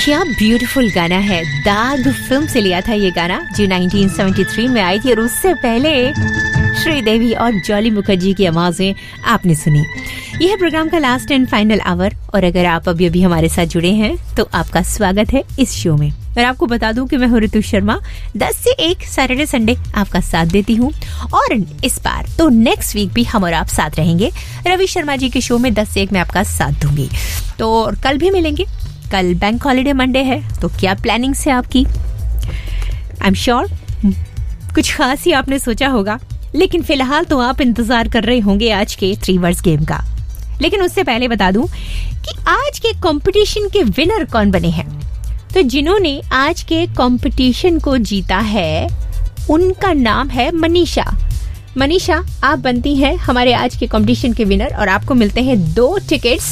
क्या ब्यूटीफुल गाना है। दाग फिल्म से लिया था ये गाना जो 1973 में आई थी और उससे पहले श्रीदेवी और जॉली मुखर्जी की आवाजें आपने सुनी। यह है प्रोग्राम का लास्ट एंड फाइनल आवर और अगर आप अभी अभी हमारे साथ जुड़े हैं तो आपका स्वागत है इस शो में। और आपको बता दूं कि मैं हूं ऋतु शर्मा, 10 से 1 सैटरडे संडे आपका साथ देती हूं और इस बार तो नेक्स्ट वीक भी हम और आप साथ रहेंगे। रवि शर्मा जी के शो में 10 से 1 में आपका साथ दूंगी। तो कल भी मिलेंगे। कल बैंक हॉलिडे मंडे है तो क्या प्लानिंग्स है आपकी? आई एम श्योर कुछ खास ही आपने सोचा होगा, लेकिन फिलहाल तो आप इंतजार कर रहे होंगे आज के 3 वर्ड्स गेम का। लेकिन उससे पहले बता दूं कि आज के कंपटीशन के विनर कौन बने हैं। तो जिन्होंने आज के कंपटीशन को जीता है उनका नाम है मनीषा। मनीषा, आप बनती हैं हमारे आज के कंपटीशन के विनर और आपको मिलते हैं 2 टिकट्स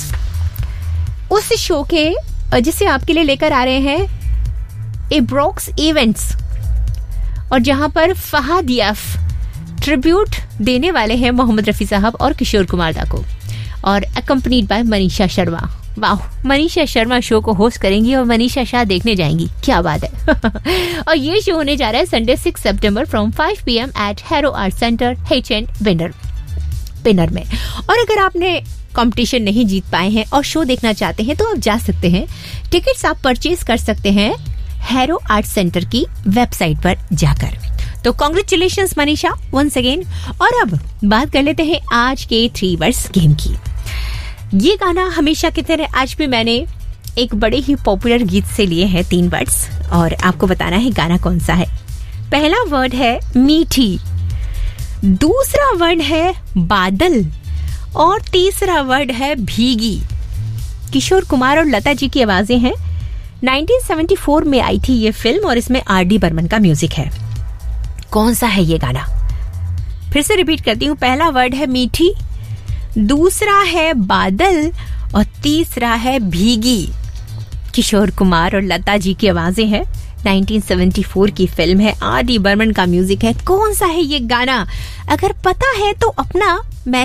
उस शो के जिसे आपके लिए लेकर आ रहे हैं एब्रॉक्स इवेंट्स और जहां पर फहाद याफ ट्रिब्यूट देने वाले हैं मोहम्मद रफी साहब और किशोर कुमार दा को और अकम्पनीड बाय मनीषा शर्मा। वाह, मनीषा शर्मा शो को होस्ट करेंगी और मनीषा शाह देखने जाएंगी, क्या बात है। और ये शो होने जा रहा है Sunday 6 September from 5 PM eight harrow art centre HN पिनर में। और अगर आपने कंपटीशन नहीं जीत पाए हैं और शो देखना चाहते हैं तो आप जा सकते हैं। टिकट्स आप परचेज कर सकते हैं हैरो आर्ट सेंटर की वेबसाइट पर जाकर। तो कांग्रेचुलेशंस मनीषा वंस अगेन। और अब बात कर लेते हैं आज के 3 वर्ड्स गेम की। ये गाना हमेशा की तरह आज भी मैंने एक बड़े ही पॉपुलर गीत से लिए हैं 3 वर्ड्स और आपको बताना है गाना कौन सा है। पहला वर्ड है मीठी, दूसरा वर्ड है बादल और तीसरा वर्ड है भीगी। किशोर कुमार और लता जी की आवाजें हैं। 1974 में आई थी ये फिल्म और इसमें RD बर्मन का म्यूजिक है। कौन सा है ये गाना? फिर से रिपीट करती हूँ। पहला वर्ड है मीठी, दूसरा है बादल और तीसरा है भीगी। किशोर कुमार और लता जी की आवाजें हैं। 1974 की फिल्म है, RD बर्मन का म्यूजिक है। कौन सा है ये गाना? अगर पता है तो अपना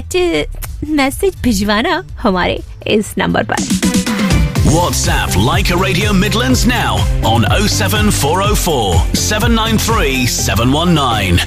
मैसेज भिजवाना हमारे इस नंबर पर। WhatsApp Leica Radio Midlands now on 07404 793 719.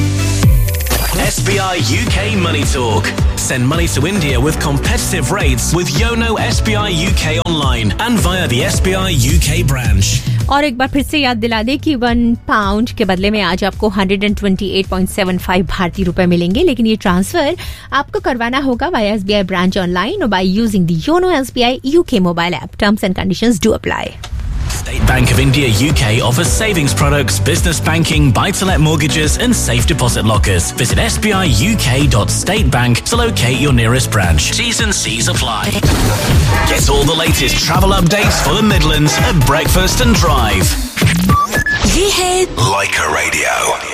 SBI UK Money Talk. Send money to India with competitive rates with Yono SBI UK online and via the SBI UK branch. और एक बार फिर से याद दिला दे कि 1 पाउंड के बदले में आज आपको 128.75 भारतीय रुपए मिलेंगे, लेकिन ये ट्रांसफर आपको करवाना होगा वाया SBI ब्रांच ऑनलाइन और by using the YONO SBI UK mobile app. Terms and conditions do apply. State Bank of India UK offers savings products, business banking, buy-to-let mortgages and safe deposit lockers. Visit sbiuk.statebank to locate your nearest branch. T's and C's apply. Get all the latest travel updates for the Midlands at Breakfast and Drive. ये है Leica Radio.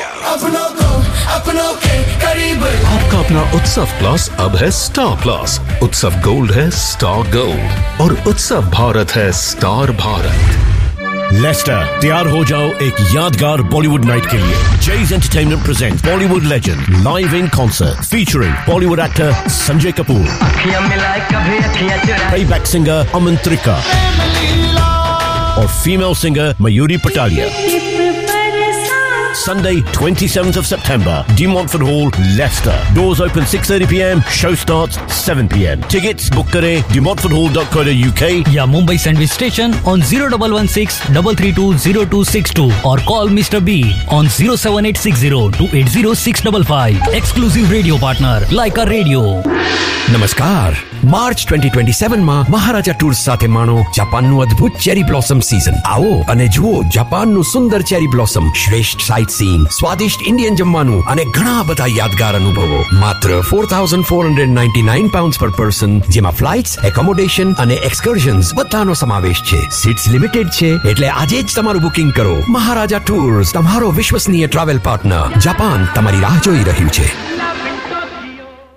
आपका अपना उत्सव plus अब है star plus. उत्सव gold है star gold और उत्सव भारत है स्टार भारत। लेस्टर, तैयार हो जाओ एक यादगार बॉलीवुड नाइट के लिए। Jay's Entertainment presents Bollywood legend live in concert featuring Bollywood actor Sanjay Kapoor, playback singer Aman Trika और female singer Mayuri Patalia. Sunday 27th of September, De Montfort Hall, Leicester. Doors open 6:30 PM, show starts 7 PM. Tickets book kare demontforthall.co.uk या Mumbai sandwich station on 0116 332 0262 और call Mr. B on 07860 280 655. Exclusive radio partner Leica Radio. નમસ્કાર. March 2027 માં મહારાજા tours સાથે માણો જાપાનનું અદ્ભુત cherry blossom season. આવો અને જુઓ જાપાનનું સુંદર ચેરી બ્લોસમ, શ્રેષ્ઠ સાઇટ સીન, સ્વાદિષ્ટ ઇન્ડિયન જમવાનું અને ઘણા બધા યાદગાર અનુભવો. માત્ર 4,499 pounds per person, જેમાં ફ્લાઇટ્સ, એકોમોડેશન અને એક્સકર્ઝન્સ બધાનો સમાવેશ છે. સીટ્સ લિમિટેડ છે એટલે આજે જ તમારું બુકિંગ કરો. મહારાજા ટૂર્સ, તમારો વિશ્વસનીય ટ્રાવેલ પાર્ટનર. જાપાન તમારી રાહ જોઈ રહ્યું છે.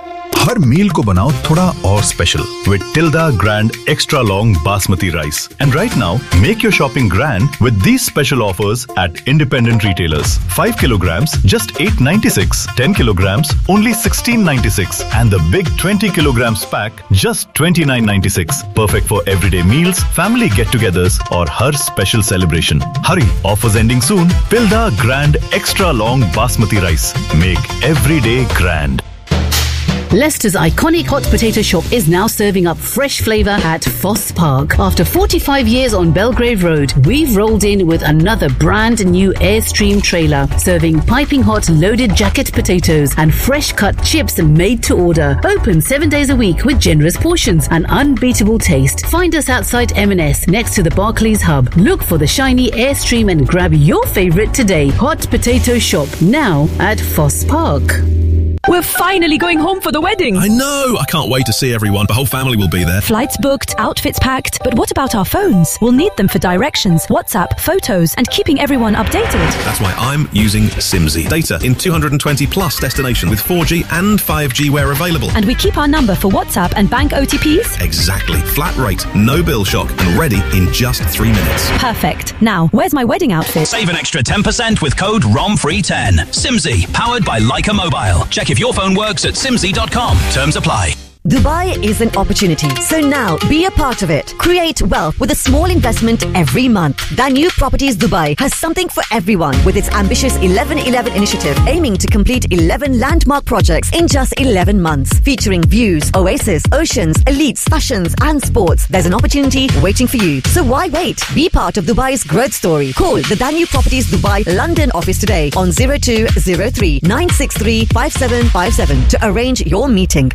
हर मील को बनाओ थोड़ा और special with Tilda Grand Extra Long Basmati Rice. And right now, make your shopping grand with these special offers at independent retailers. 5 kilograms, just $8.96. 10 kilograms, only $16.96. And the big 20 kilograms pack, just $29.96. Perfect for everyday meals, family get-togethers, or her special celebration. Hurry, offers ending soon. Tilda Grand Extra Long Basmati Rice. Make every day grand. Leicester's iconic hot potato shop is now serving up fresh flavour at Foss Park. After 45 years on Belgrave Road, we've rolled in with another brand new Airstream trailer, serving piping hot loaded jacket potatoes and fresh cut chips made to order. Open 7 days a week with generous portions and unbeatable taste. Find us outside M&S next to the Barclays Hub. Look for the shiny Airstream and grab your favourite today. Hot Potato Shop, now at Foss Park. We're finally going home for the wedding. I know. I can't wait to see everyone. The whole family will be there. Flights booked, outfits packed. But what about our phones? We'll need them for directions, WhatsApp, photos, and keeping everyone updated. That's why I'm using Simsy. Data in 220 plus destinations with 4G and 5G where available. And we keep our number for WhatsApp and bank OTPs? Exactly. Flat rate, no bill shock, and ready in just 3 minutes. Perfect. Now, where's my wedding outfit? Save an extra 10% with code ROMFREE10. Simsy, powered by Leica Mobile. Check if your phone works at simsy.com. Terms apply. Dubai is an opportunity, so now be a part of it. Create wealth with a small investment every month. Danube Properties Dubai has something for everyone with its ambitious 11-11 initiative, aiming to complete 11 landmark projects in just 11 months, featuring views, oasis, oceans, elites, fashions and sports. There's an opportunity waiting for you. So why wait? Be part of Dubai's growth story. Call the Danube Properties Dubai London office today on 0203 963 5757 to arrange your meeting.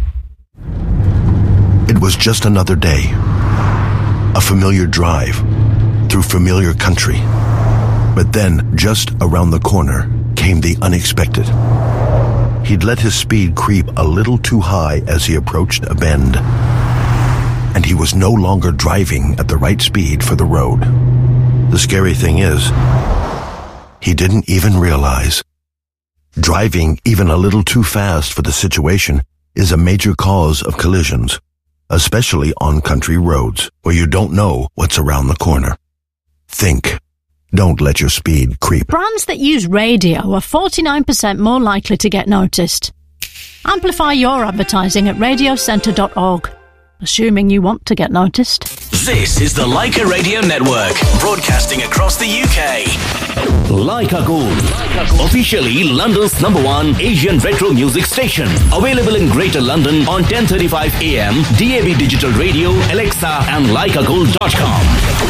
It was just another day. A familiar drive through familiar country. But then, just around the corner, came the unexpected. He'd let his speed creep a little too high as he approached a bend. And he was no longer driving at the right speed for the road. The scary thing is, he didn't even realize. Driving even a little too fast for the situation is a major cause of collisions, especially on country roads where you don't know what's around the corner. Think. Don't let your speed creep. Brands that use radio are 49% more likely to get noticed. Amplify your advertising at radiocentre.org, assuming you want to get noticed. This is the Leica Radio Network, broadcasting across the UK. Leica Gold, officially London's #1 Asian retro music station. Available in Greater London on 10:35 AM, DAB Digital Radio, Alexa and leicagold.com.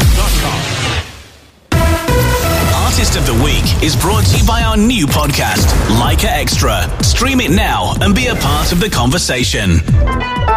Artist of the Week is brought to you by our new podcast, Leica Extra. Stream it now and be a part of the conversation.